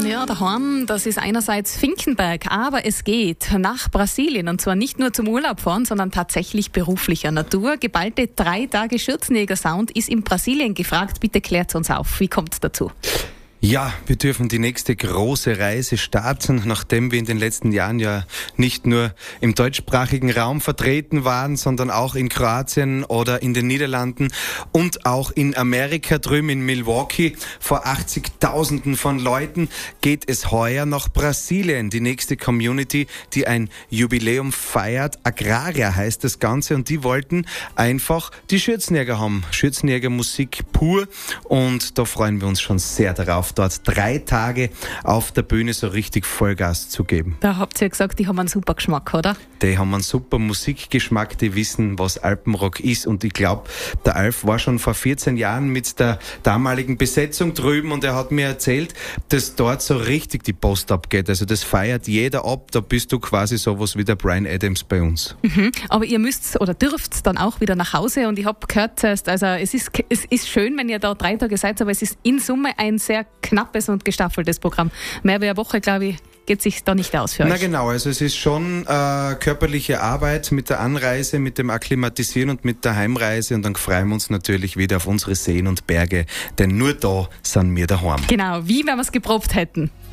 Ja, daheim, das ist einerseits Finkenberg, aber es geht nach Brasilien und zwar nicht nur zum Urlaub fahren, sondern tatsächlich beruflicher Natur. Geballte 3 Tage Schürzenjäger-Sound ist in Brasilien gefragt. Bitte klärt uns auf, wie kommt es dazu? Ja, wir dürfen die nächste große Reise starten, nachdem wir in den letzten Jahren ja nicht nur im deutschsprachigen Raum vertreten waren, sondern auch in Kroatien oder in den Niederlanden und auch in Amerika drüben in Milwaukee. Vor 80.000 von Leuten geht es heuer nach Brasilien. Die nächste Community, die ein Jubiläum feiert. Agraria heißt das Ganze und die wollten einfach die Schürzenjäger haben. Schürzenjägermusik pur und da freuen wir uns schon sehr darauf, dort 3 Tage auf der Bühne so richtig Vollgas zu geben. Da habt ihr ja gesagt, die haben einen super Geschmack, oder? Die haben einen super Musikgeschmack, die wissen, was Alpenrock ist und ich glaube, der Alf war schon vor 14 Jahren mit der damaligen Besetzung drüben und er hat mir erzählt, dass dort so richtig die Post abgeht. Also das feiert jeder ab, da bist du quasi sowas wie der Bryan Adams bei uns. Aber ihr müsst oder dürft dann auch wieder nach Hause und ich habe gehört, also es ist schön, wenn ihr da 3 Tage seid, aber es ist in Summe ein sehr knappes und gestaffeltes Programm. Mehr wie eine Woche, glaube ich, geht sich da nicht aus für euch. Na genau, also es ist schon körperliche Arbeit mit der Anreise, mit dem Akklimatisieren und mit der Heimreise und dann freuen wir uns natürlich wieder auf unsere Seen und Berge, denn nur da sind wir daheim. Genau, wie wenn wir es geprobt hätten.